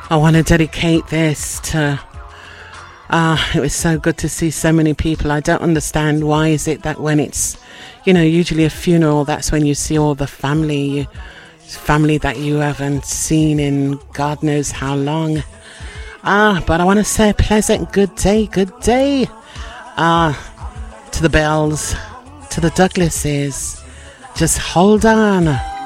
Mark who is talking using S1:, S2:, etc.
S1: I want to dedicate this to... it was so good to see so many people. I don't understand why is it that when it's, usually a funeral, that's when you see all the family that you haven't seen in God knows how long. But I want to say a pleasant good day. To the Bells, to the Douglases. Just hold on.